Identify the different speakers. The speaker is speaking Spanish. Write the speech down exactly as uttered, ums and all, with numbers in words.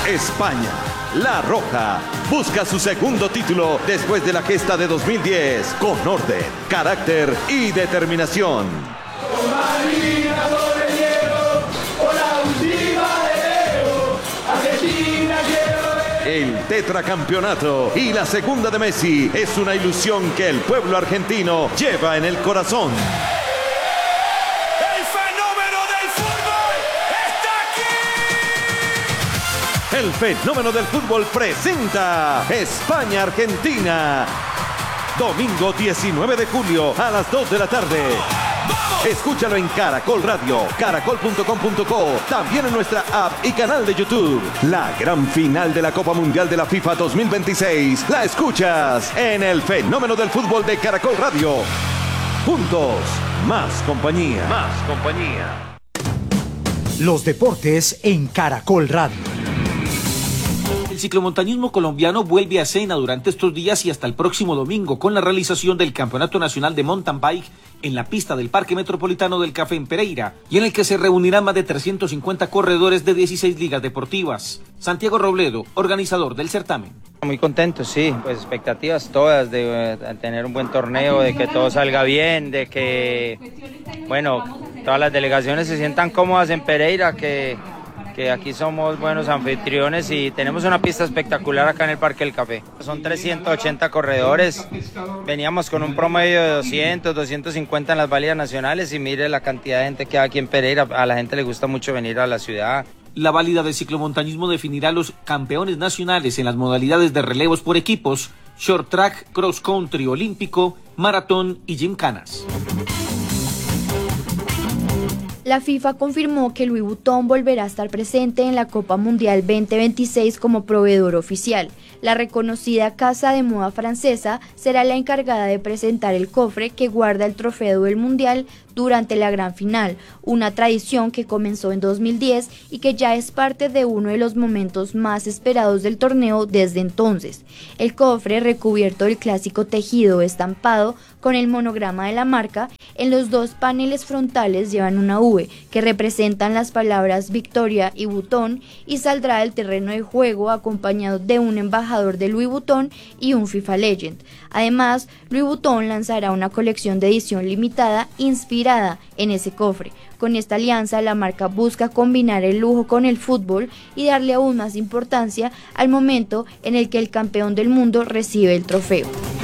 Speaker 1: España, La Roja, busca su segundo título después de la gesta de dos mil diez, con orden, carácter y determinación. El tetracampeonato y la segunda de Messi es una ilusión que el pueblo argentino lleva en el corazón.
Speaker 2: ¡El fenómeno del fútbol está aquí!
Speaker 1: El fenómeno del fútbol presenta España-Argentina. Domingo diecinueve de julio a las dos de la tarde. Escúchalo en Caracol Radio, caracol punto com punto co, también en nuestra app y canal de YouTube. La gran final de la Copa Mundial de la FIFA dos mil veintiséis la escuchas en el fenómeno del fútbol de Caracol Radio. Juntos, más compañía.
Speaker 3: Más compañía.
Speaker 4: Los deportes en Caracol Radio.
Speaker 5: El ciclomontañismo colombiano vuelve a escena durante estos días y hasta el próximo domingo con la realización del Campeonato Nacional de Mountain Bike en la pista del Parque Metropolitano del Café en Pereira, y en el que se reunirán más de trescientos cincuenta corredores de dieciséis ligas deportivas. Santiago Robledo, organizador del certamen.
Speaker 6: Muy contentos, sí, pues expectativas todas de, de tener un buen torneo, de que todo salga bien, de que, bueno, todas las delegaciones se sientan cómodas en Pereira, que... que aquí somos buenos anfitriones y tenemos una pista espectacular acá en el Parque del Café. Son trescientos ochenta corredores, veníamos con un promedio de doscientos, doscientos cincuenta en las válidas nacionales y mire la cantidad de gente que hay aquí en Pereira, a la gente le gusta mucho venir a la ciudad.
Speaker 5: La válida de ciclomontañismo definirá los campeones nacionales en las modalidades de relevos por equipos, short track, cross country olímpico, maratón y gimcanas.
Speaker 7: La FIFA confirmó que Louis Vuitton volverá a estar presente en la Copa Mundial veinte veintiséis como proveedor oficial. La reconocida casa de moda francesa será la encargada de presentar el cofre que guarda el trofeo del Mundial durante la gran final, una tradición que comenzó en dos mil diez y que ya es parte de uno de los momentos más esperados del torneo desde entonces. El cofre, recubierto del clásico tejido estampado con el monograma de la marca, en los dos paneles frontales llevan una V que representan las palabras Victoria y Vuitton, y saldrá del terreno de juego acompañado de un embajador de Louis Vuitton y un FIFA Legend. Además, Louis Vuitton lanzará una colección de edición limitada inspirada en ese cofre. Con esta alianza, la marca busca combinar el lujo con el fútbol y darle aún más importancia al momento en el que el campeón del mundo recibe el trofeo.